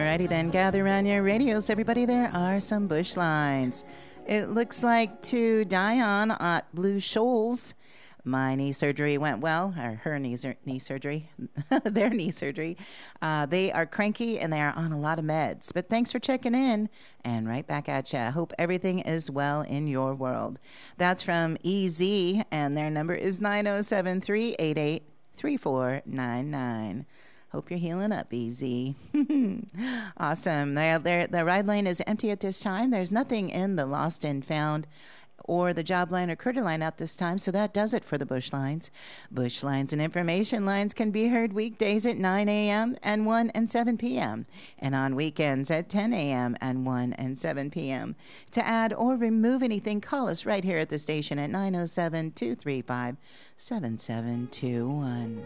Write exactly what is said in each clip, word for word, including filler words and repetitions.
Alrighty then, gather around your radios, everybody. There are some bush lines. It looks like to Dion at Blue Shoals. My knee surgery went well, or her knee, sur- knee surgery, their knee surgery. Uh, they are cranky and they are on a lot of meds. But thanks for checking in, and right back at ya. Hope everything is well in your world. That's from E Z, and their number is nine oh seven, three eight eight, three four nine nine. Hope you're healing up, E Z. Awesome. They're, they're, the ride lane is empty at this time. There's nothing in the lost and found or the job line or critter line at this time, so that does it for the bush lines. Bush lines and information lines can be heard weekdays at nine a.m. and one and seven p.m. and on weekends at ten a.m. and one and seven p.m. To add or remove anything, call us right here at the station at nine oh seven, two three five, seven seven two one.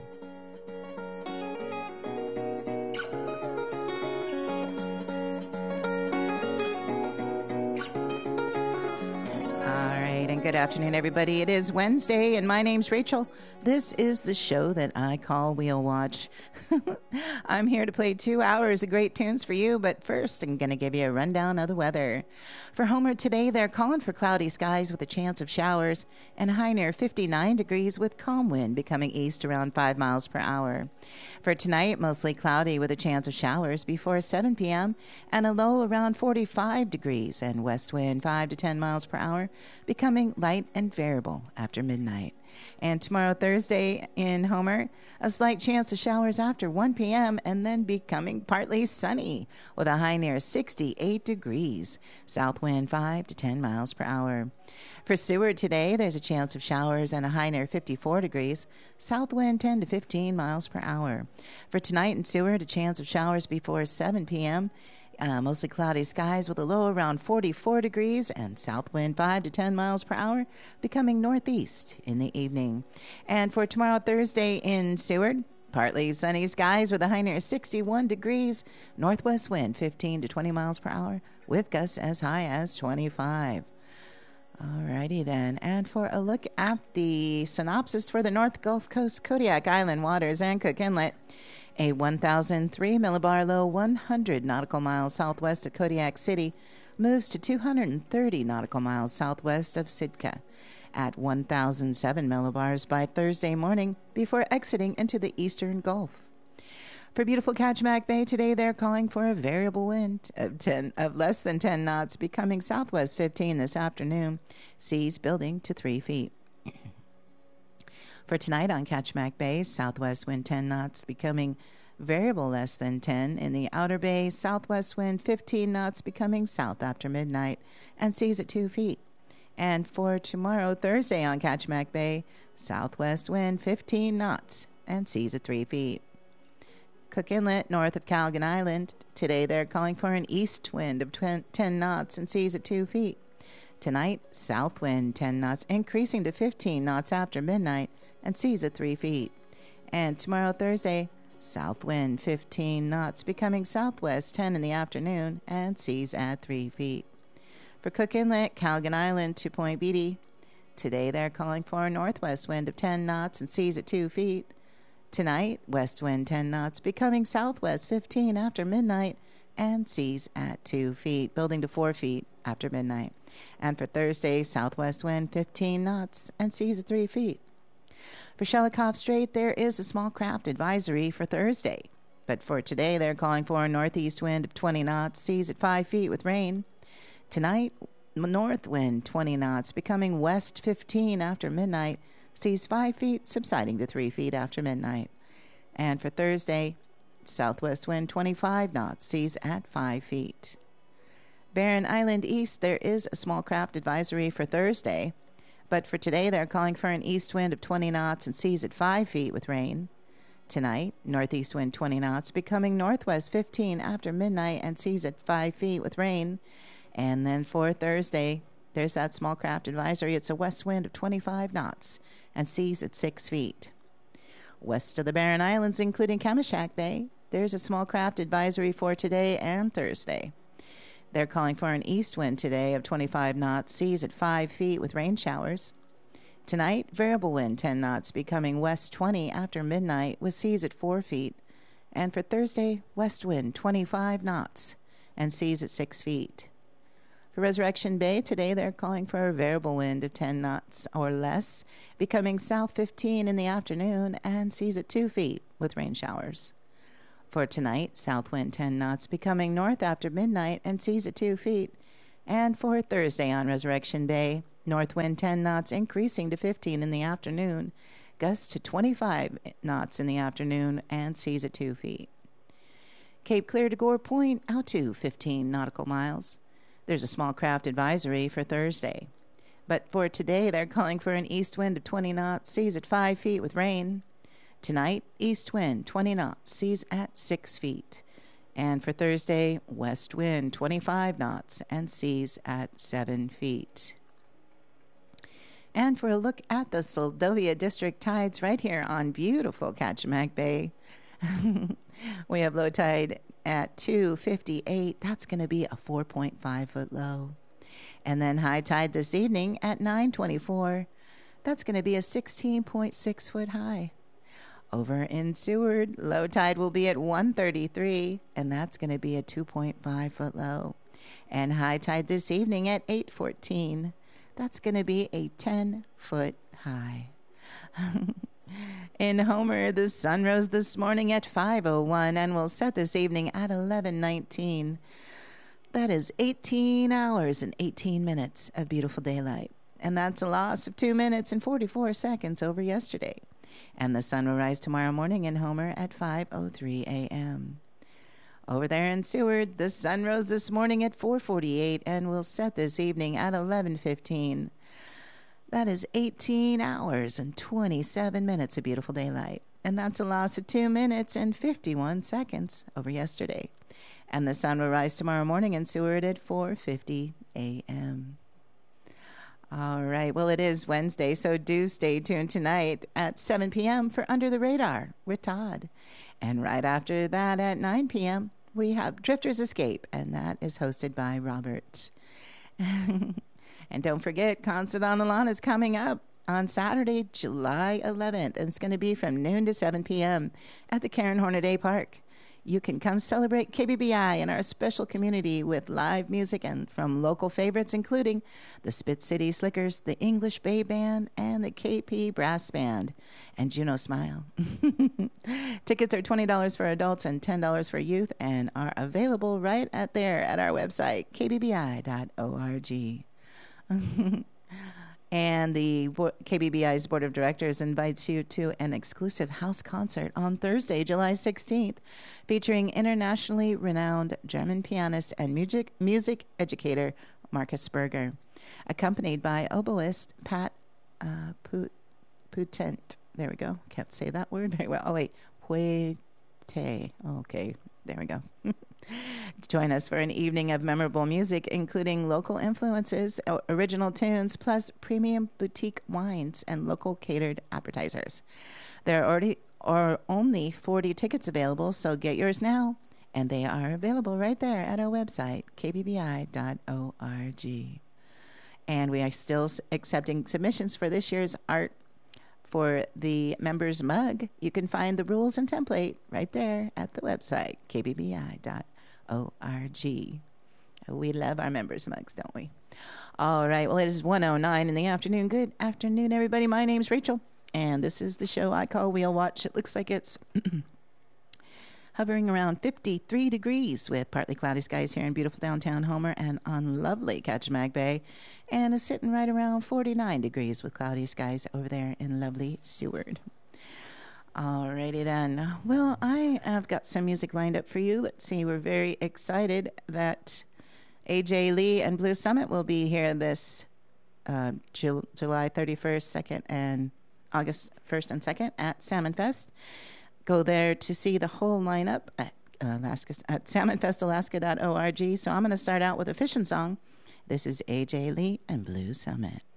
And good afternoon, everybody. It is Wednesday, and my name's Rachel. This is the show that I call Wheel Watch. I'm here to play two hours of great tunes for you, but first I'm going to give you a rundown of the weather. For Homer today, they're calling for cloudy skies with a chance of showers and a high near fifty-nine degrees with calm wind becoming east around five miles per hour. For tonight, mostly cloudy with a chance of showers before seven p.m. and a low around forty-five degrees and west wind five to ten miles per hour becoming light and variable after midnight. And tomorrow, Thursday, in Homer, a slight chance of showers after one p.m. and then becoming partly sunny with a high near sixty-eight degrees, south wind five to ten miles per hour. For Seward today, there's a chance of showers and a high near fifty-four degrees, south wind ten to fifteen miles per hour. For tonight in Seward, a chance of showers before seven p.m., Uh, mostly cloudy skies with a low around forty-four degrees and south wind five to ten miles per hour, becoming northeast in the evening. And for tomorrow, Thursday, in Seward, partly sunny skies with a high near sixty-one degrees, northwest wind fifteen to twenty miles per hour, with gusts as high as twenty-five. Alrighty then, and for a look at the synopsis for the North Gulf Coast, Kodiak Island waters, and Cook Inlet. A one thousand three millibar low one hundred nautical miles southwest of Kodiak City moves to two hundred thirty nautical miles southwest of Sitka at one thousand seven millibars by Thursday morning before exiting into the eastern Gulf. For beautiful Kachemak Bay today, they're calling for a variable wind of ten of less than ten knots, becoming southwest fifteen this afternoon, seas building to three feet. For tonight on Kachemak Bay, southwest wind ten knots, becoming variable less than ten. In the outer bay, southwest wind fifteen knots, becoming south after midnight, and seas at two feet. And for tomorrow, Thursday on Kachemak Bay, southwest wind fifteen knots, and seas at three feet. Cook Inlet, north of Calgon Island, today they're calling for an east wind of ten knots and seas at two feet. Tonight, south wind ten knots, increasing to fifteen knots after midnight, and seas at three feet. And tomorrow, Thursday, south wind fifteen knots, becoming southwest ten in the afternoon, and seas at three feet. For Cook Inlet, Calgon Island to Point Beatty, today they're calling for a northwest wind of ten knots and seas at two feet. Tonight, west wind ten knots, becoming southwest fifteen after midnight, and seas at two feet, building to four feet after midnight. And for Thursday, southwest wind fifteen knots, and seas at three feet. For Shelikof Strait, there is a small craft advisory for Thursday. But for today, they're calling for a northeast wind of twenty knots, seas at five feet with rain. Tonight, north wind twenty knots, becoming west fifteen after midnight, seas five feet, subsiding to three feet after midnight. And for Thursday, southwest wind twenty-five knots, seas at five feet. Barren Island East, there is a small craft advisory for Thursday. But for today, they're calling for an east wind of twenty knots and seas at five feet with rain. Tonight, northeast wind twenty knots, becoming northwest fifteen after midnight and seas at five feet with rain. And then for Thursday, there's that small craft advisory. It's a west wind of twenty-five knots and seas at six feet. West of the Barren Islands, including Kamishak Bay, there's a small craft advisory for today and Thursday. They're calling for an east wind today of twenty-five knots, seas at five feet with rain showers. Tonight, variable wind ten knots, becoming west twenty after midnight with seas at four feet. And for Thursday, west wind twenty-five knots and seas at six feet. For Resurrection Bay, today they're calling for a variable wind of ten knots or less, becoming south fifteen in the afternoon and seas at two feet with rain showers. For tonight, south wind ten knots, becoming north after midnight and seas at two feet. And for Thursday on Resurrection Bay, north wind ten knots, increasing to fifteen in the afternoon, gusts to twenty-five knots in the afternoon and seas at two feet. Cape Clear to Gore Point out to fifteen nautical miles. There's a small craft advisory for Thursday. But for today, they're calling for an east wind of twenty knots, seas at five feet with rain. Tonight, east wind twenty knots, seas at six feet. And for Thursday, west wind twenty-five knots and seas at seven feet. And for a look at the Seldovia District tides right here on beautiful Kachemak Bay. We have low tide at two fifty-eight. That's going to be a four point five foot low. And then high tide this evening at nine twenty-four. That's going to be a sixteen point six foot high. Over in Seward, low tide will be at one thirty-three, and that's going to be a two point five foot low. And high tide this evening at eight fourteen. That's going to be a ten foot high. In Homer, the sun rose this morning at five oh one and will set this evening at eleven nineteen. That is eighteen hours and eighteen minutes of beautiful daylight. And that's a loss of two minutes and forty-four seconds over yesterday. And the sun will rise tomorrow morning in Homer at five oh three a.m. Over there in Seward, the sun rose this morning at four forty-eight and will set this evening at eleven fifteen. That is eighteen hours and twenty-seven minutes of beautiful daylight. And that's a loss of two minutes and fifty-one seconds over yesterday. And the sun will rise tomorrow morning in Seward at four fifty a.m. All right. Well, it is Wednesday, so do stay tuned tonight at seven p.m. for Under the Radar with Todd. And right after that at nine p.m., we have Drifter's Escape, and that is hosted by Robert. And don't forget, Concert on the Lawn is coming up on Saturday, July eleventh, and it's going to be from noon to seven p.m. at the Karen Hornaday Park. You can come celebrate K B B I and our special community with live music and from local favorites, including the Spit City Slickers, the English Bay Band, and the K P Brass Band, and Juno Smile. Tickets are twenty dollars for adults and ten dollars for youth and are available right at there at our website, k b b i dot org. And the K B B I's Board of Directors invites you to an exclusive house concert on Thursday, July sixteenth, featuring internationally renowned German pianist and music music educator Marcus Berger, accompanied by oboist Pat uh, Put, Putent. There we go. Can't say that word very well. Oh, wait. Puete. Okay. There we go. Join us for an evening of memorable music, including local influences, original tunes, plus premium boutique wines and local catered appetizers. There are already are only forty tickets available, so get yours now. And they are available right there at our website, k b b i dot org. And we are still accepting submissions for this year's art for the members mug. You can find the rules and template right there at the website, k b b i dot org. We love our members mugs, don't we? All right. Well, it is one oh nine in the afternoon. Good afternoon, everybody. My name's Rachel, and this is the show I call Wheel Watch. It looks like it's hovering around fifty-three degrees with partly cloudy skies here in beautiful downtown Homer and on lovely Kachemak Bay, and is sitting right around forty-nine degrees with cloudy skies over there in lovely Seward. Alrighty then. Well, I have got some music lined up for you. Let's see. We're very excited that A J Lee and Blue Summit will be here this uh, Ju- July thirty-first, second, and August first and second at Salmon Fest. Go there to see the whole lineup at Alaska at salmon fest alaska dot org. So I'm going to start out with a fishing song. This is A J Lee and Blue Summit.